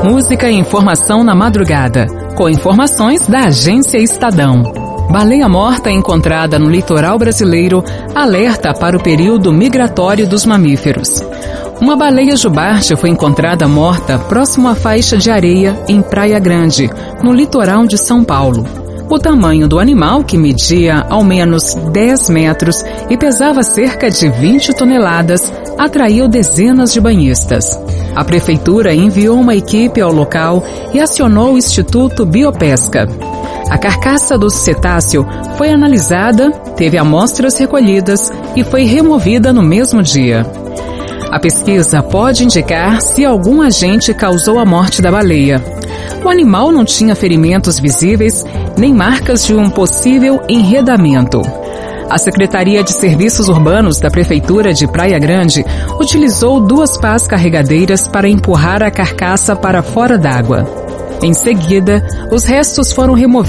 Música e informação na madrugada, com informações da Agência Estadão. Baleia morta encontrada no litoral brasileiro alerta para o período migratório dos mamíferos. Uma baleia jubarte foi encontrada morta próximo à faixa de areia em Praia Grande, no litoral de São Paulo. O tamanho do animal, que media ao menos 10 metros e pesava cerca de 20 toneladas, atraiu dezenas de banhistas. A prefeitura enviou uma equipe ao local e acionou o Instituto Biopesca. A carcaça do cetáceo foi analisada, teve amostras recolhidas e foi removida no mesmo dia. A pesquisa pode indicar se algum agente causou a morte da baleia. O animal não tinha ferimentos visíveis nem marcas de um possível enredamento. A Secretaria de Serviços Urbanos da Prefeitura de Praia Grande utilizou 2 pás carregadeiras para empurrar a carcaça para fora d'água. Em seguida, os restos foram removidos